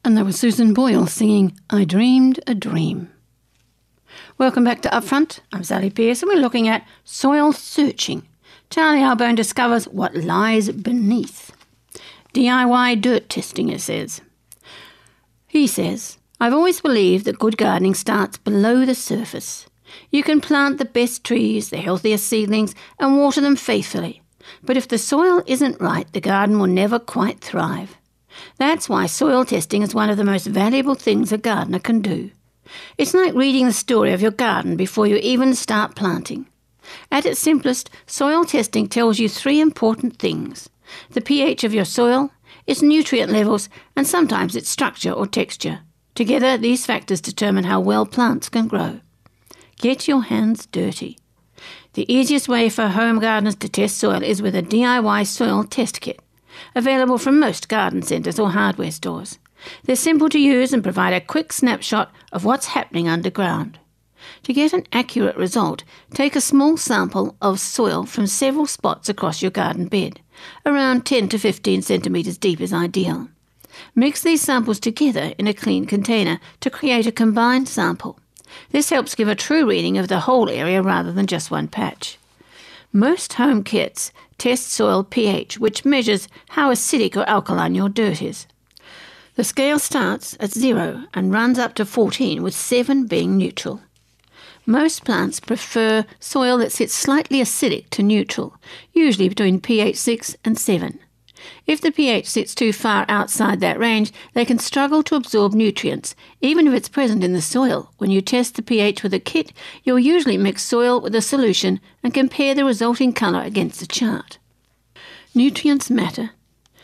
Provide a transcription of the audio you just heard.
And that was Susan Boyle singing I Dreamed a Dream. Welcome back to Upfront. I'm Sally Pearce and we're looking at soil searching. Charlie Albone discovers what lies beneath. DIY dirt testing, it says. He says, I've always believed that good gardening starts below the surface. You can plant the best trees, the healthiest seedlings, and water them faithfully. But if the soil isn't right, the garden will never quite thrive. That's why soil testing is one of the most valuable things a gardener can do. It's like reading the story of your garden before you even start planting. At its simplest, soil testing tells you 3 important things: the pH of your soil, its nutrient levels, and sometimes its structure or texture. Together, these factors determine how well plants can grow. Get your hands dirty. The easiest way for home gardeners to test soil is with a DIY soil test kit, available from most garden centres or hardware stores. They're simple to use and provide a quick snapshot of what's happening underground. To get an accurate result, take a small sample of soil from several spots across your garden bed. Around 10 to 15 centimetres deep is ideal. Mix these samples together in a clean container to create a combined sample. This helps give a true reading of the whole area rather than just one patch. Most home kits test soil pH, which measures how acidic or alkaline your dirt is. The scale starts at 0 and runs up to 14, with 7 being neutral. Most plants prefer soil that sits slightly acidic to neutral, usually between pH 6 and 7. If the pH sits too far outside that range, they can struggle to absorb nutrients, even if it's present in the soil. When you test the pH with a kit, you'll usually mix soil with a solution and compare the resulting colour against the chart. Nutrients matter,